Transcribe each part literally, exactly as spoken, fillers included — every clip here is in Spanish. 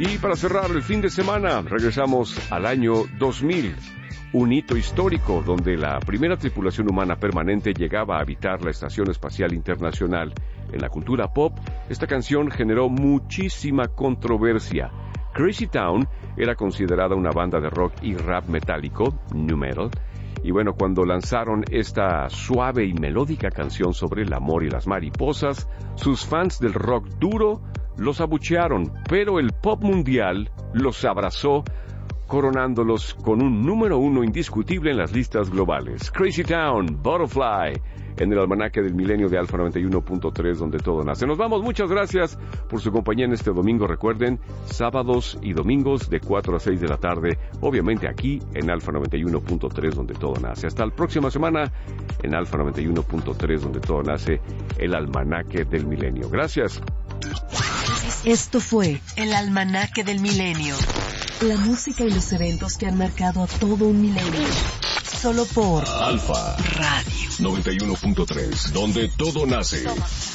Y para cerrar el fin de semana, regresamos al año dos mil, un hito histórico donde la primera tripulación humana permanente llegaba a habitar la Estación Espacial Internacional. En la cultura pop, esta canción generó muchísima controversia. Crazy Town era considerada una banda de rock y rap metálico, nu metal, y bueno, cuando lanzaron esta suave y melódica canción sobre el amor y las mariposas, sus fans del rock duro los abuchearon, pero el pop mundial los abrazó, coronándolos con un número uno indiscutible en las listas globales. Crazy Town, Butterfly, en el almanaque del milenio de Alfa noventa y uno punto tres, donde todo nace. Nos vamos, muchas gracias por su compañía en este domingo. Recuerden, sábados y domingos de cuatro a seis de la tarde, obviamente aquí en Alfa noventa y uno punto tres, donde todo nace. Hasta la próxima semana en Alfa noventa y uno punto tres, donde todo nace, el almanaque del milenio. Gracias. Esto fue el almanaque del milenio. La música y los eventos que han marcado a todo un milenio. Solo por Alfa Radio noventa y uno punto tres, donde todo nace.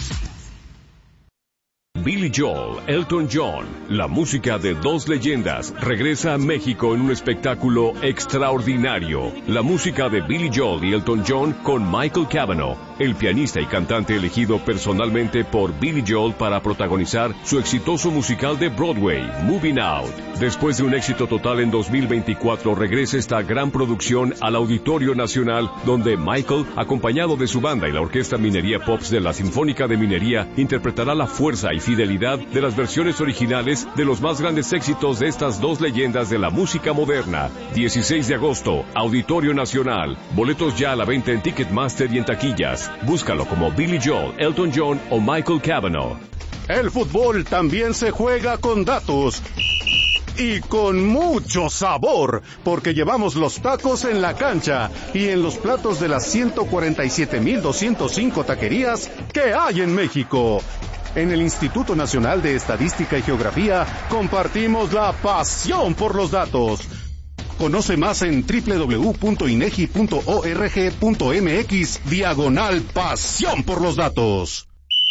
Billy Joel, Elton John, la música de dos leyendas, regresa a México en un espectáculo extraordinario. La música de Billy Joel y Elton John con Michael Cavanaugh, el pianista y cantante elegido personalmente por Billy Joel para protagonizar su exitoso musical de Broadway, Moving Out. Después de un éxito total en dos mil veinticuatro, regresa esta gran producción al Auditorio Nacional, donde Michael, acompañado de su banda y la Orquesta Minería Pops de la Sinfónica de Minería, interpretará la fuerza y fidelidad de las versiones originales de los más grandes éxitos de estas dos leyendas de la música moderna. dieciséis de agosto, Auditorio Nacional. Boletos ya a la venta en Ticketmaster y en taquillas. Búscalo como Billy Joel, Elton John o Michael Cavanaugh. El fútbol también se juega con datos. Y con mucho sabor, porque llevamos los tacos en la cancha y en los platos de las ciento cuarenta y siete mil doscientas cinco taquerías que hay en México. En el Instituto Nacional de Estadística y Geografía compartimos la pasión por los datos. Conoce más en doble u doble u doble u punto inegi punto org punto mx diagonal pasión por los datos.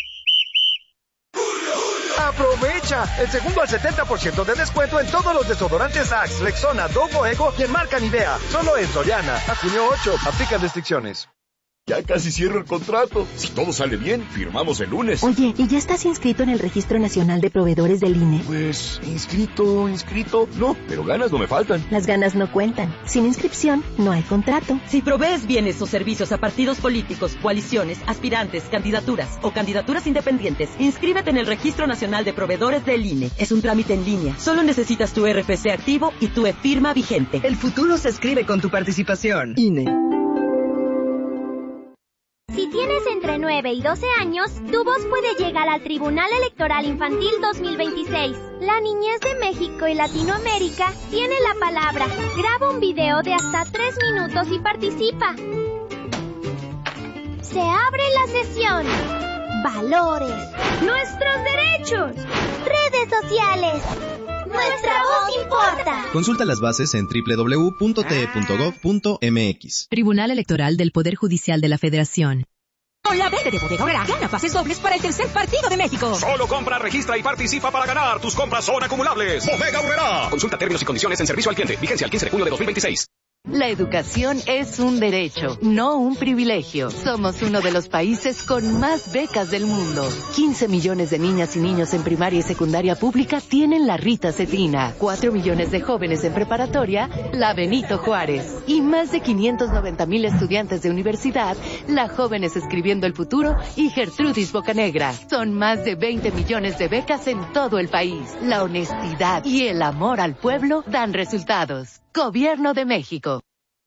¡Aprovecha! El segundo al setenta por ciento de descuento en todos los desodorantes Axe, Rexona, Dove o Ego y en marca Nivea. Solo en Soriana. A junio ocho. Aplican restricciones. Ya casi cierro el contrato. Si todo sale bien, firmamos el lunes. Oye, ¿y ya estás inscrito en el Registro Nacional de Proveedores del I N E? Pues, inscrito, inscrito, no, pero ganas no me faltan. Las ganas no cuentan. Sin inscripción, no hay contrato. Si provees bienes o servicios a partidos políticos, coaliciones, aspirantes, candidaturas o candidaturas independientes, inscríbete en el Registro Nacional de Proveedores del I N E. Es un trámite en línea. Solo necesitas tu R F C activo y tu e-firma vigente. El futuro se escribe con tu participación. I N E. Si tienes entre nueve y doce años, tu voz puede llegar al Tribunal Electoral Infantil dos mil veintiséis. La niñez de México y Latinoamérica tiene la palabra. Graba un video de hasta tres minutos y participa. Se abre la sesión. Valores. Nuestros derechos. Redes sociales. Nuestra voz importa. Consulta las bases en doble u doble u doble u punto t e punto gov punto m x. Tribunal Electoral del Poder Judicial de la Federación. Con la verde de Bodega Aurrerá, gana pases dobles para el tercer partido de México. Solo compra, registra y participa para ganar. Tus compras son acumulables. Bodega Aurrerá. Consulta términos y condiciones en servicio al cliente. Vigencia el quince de junio de dos mil veintiséis. La educación es un derecho, no un privilegio. Somos uno de los países con más becas del mundo. quince millones de niñas y niños en primaria y secundaria pública tienen la Rita Cetrina. cuatro millones de jóvenes en preparatoria, la Benito Juárez. Y más de quinientos noventa mil estudiantes de universidad, la Jóvenes Escribiendo el Futuro y Gertrudis Bocanegra. Son más de veinte millones de becas en todo el país. La honestidad y el amor al pueblo dan resultados. Gobierno de México.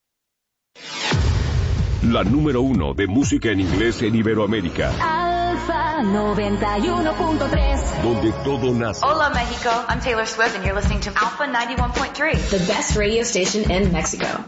La número uno de música en inglés en Iberoamérica. Alfa noventa y uno punto tres. Donde todo nace. Hola México, I'm Taylor Swift and you're listening to Alpha ninety-one point three. The best radio station in Mexico.